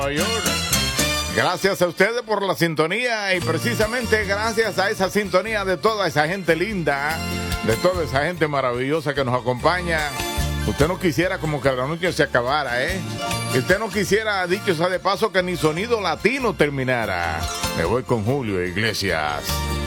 York. Gracias a ustedes por la sintonía y precisamente gracias a esa sintonía de toda esa gente linda, de toda esa gente maravillosa que nos acompaña. Usted no quisiera como que la noche se acabara, ¿eh? Y usted no quisiera, dicho sea de paso, que ni sonido latino terminara. Me voy con Julio Iglesias.